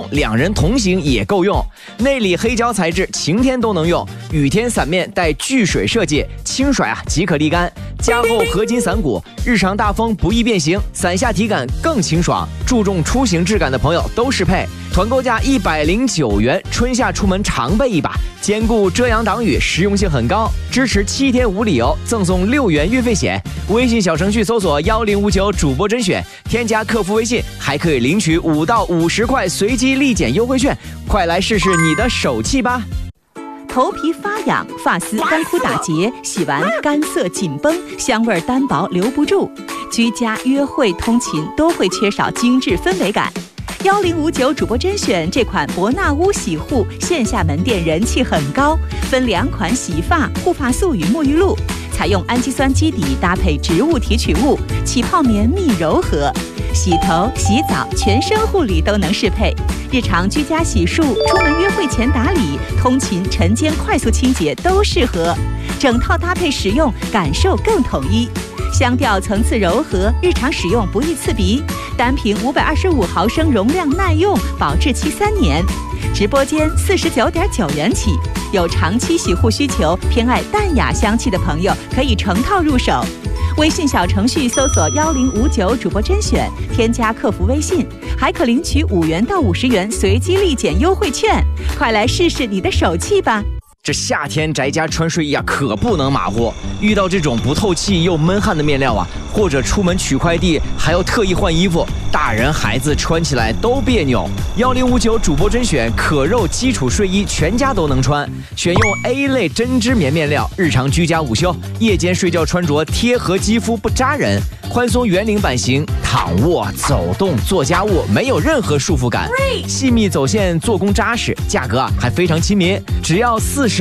两人同行也够用。内里黑胶材质，晴天都能用，雨天伞面带聚水设计，轻甩即可沥干。加厚合金伞骨，日常大风不易变形，伞下体感更清爽。注重出行质感的朋友都适配。团购价109元，春夏出门常备一把，兼顾遮阳挡雨，实用性很高。支持7天无理由，赠送6元运费险。微信小程序搜索1059主播甄选，添加客服微信，还可以领取5到50块随机立减优惠券。快来试试你的手气吧！ 头皮发痒，发丝干枯打结，洗完干涩紧绷，香味单薄留不住。居家、约会、通勤都会缺少精致氛围感。1059主播甄选这款伯纳乌洗护线下门店人气很高，分2款洗发、护发素与沐浴露，采用氨基酸基底搭配植物提取物，起泡绵密柔和。洗头、洗澡、全身护理都能适配，日常居家洗漱、出门约会前打理、通勤晨间快速清洁都适合，整套搭配使用，感受更统一。香调层次柔和，日常使用不易刺鼻，单瓶525毫升容量耐用，保质期3年。直播间49.9元起，有长期洗护需求、偏爱淡雅香气的朋友可以成套入手。微信小程序搜索1059主播甄选，添加客服微信，还可领取5元到50元随机立减优惠券。快来试试你的手气吧！ 这夏天宅家穿睡衣可不能马虎，遇到这种不透气又闷汗的面料或者出门取快递还要特意换衣服，大人孩子穿起来都别扭。1059主播甄选可肉基础睡衣，全家都能穿，选用 A 类针织棉面料，日常居家午休、夜间睡觉穿着贴合肌肤不扎人，宽松圆领版型，躺卧、走动、做家务没有任何束缚感，细密走线，做工扎实，价格还非常亲民，只要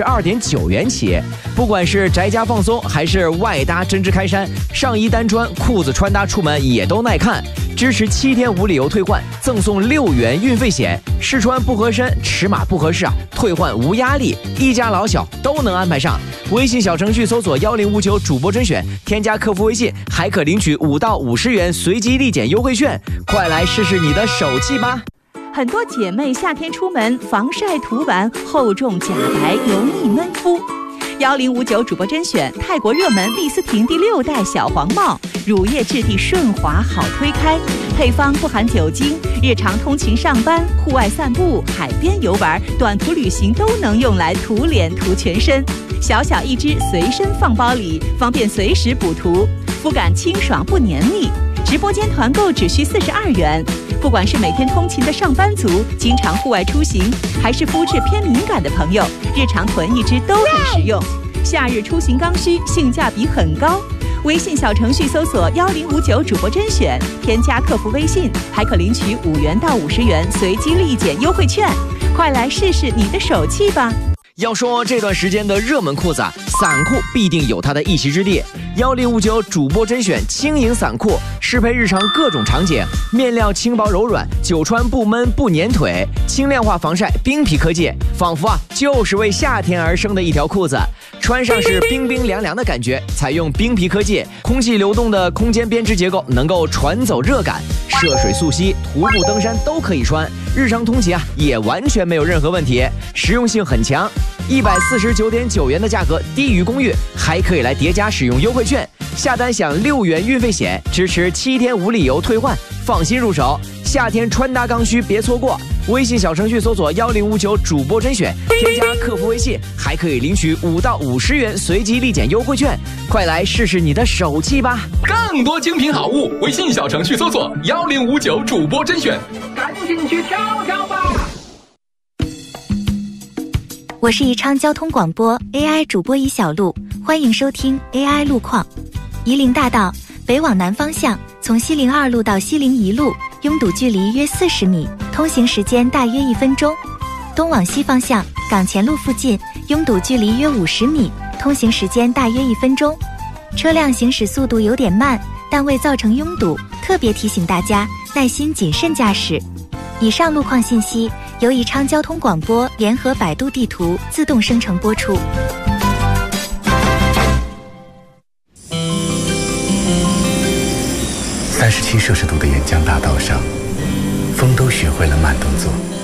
42.9元起。不管是宅家放松还是外搭针织开衫，上衣单穿，裤子穿搭出门也都耐看。支持7天无理由退换，赠送6元运费险。试穿不合身、尺码不合适退换无压力，一家老小都能安排上。微信小程序搜索1059主播甄选，添加客服微信，还可领取5到50元随机立减优惠券。快来试试你的手气吧！ 很多姐妹夏天出门，防晒涂完厚重假白，油腻闷肤。1059主播甄选泰国热门丽思婷第6代小黄帽，乳液质地顺滑，好推开，配方不含酒精，日常通勤上班、户外散步、海边游玩、短途旅行都能用来涂脸涂全身。小小一支，随身放包里，方便随时补涂，肤感清爽不黏腻。直播间团购只需42元。不管是每天通勤的上班族，经常户外出行，还是肤质偏敏感的朋友，日常囤一支都很实用。夏日出行刚需，性价比很高。微信小程序搜索1059主播甄选，添加客服微信，还可领取5元到50元随机立减优惠券。快来试试你的手气吧！ 要说这段时间的热门裤子伞裤必定有它的一席之地。1059主播甄选轻盈伞裤，适配日常各种场景，面料轻薄柔软，久穿不闷不粘腿，轻量化防晒，冰皮科技，仿佛就是为夏天而生的一条裤子。穿上是冰冰凉凉的感觉，采用冰皮科技，空气流动的空间编织结构，能够传走热感，涉水溯溪、徒步登山都可以穿，日常通勤也完全没有任何问题，实用性很强。149.9元的价格低于公寓，还可以来叠加使用优惠券，下单享6元运费险，支持7天无理由退换，放心入手。夏天穿搭刚需别错过，微信小程序搜索1059主播甄选，添加客服微信，还可以领取5到50元随机立减优惠券。快来试试你的手气吧！ 更多精品好物，微信小程序搜索1059主播甄选，赶紧去挑挑吧！ 我是宜昌交通广播 AI 主播宜小璐，欢迎收听 AI 路况。夷陵大道北往南方向，从西陵2路到西陵1路，拥堵距离约40米，通行时间大约1分钟。东往西方向，港前路附近，拥堵距离约50米，通行时间大约1分钟。车辆行驶速度有点慢，但未造成拥堵，特别提醒大家耐心谨慎驾驶。以上路况信息由宜昌交通广播联合百度地图自动生成播出。 37摄氏度的沿江大道上，风都学会了慢动作。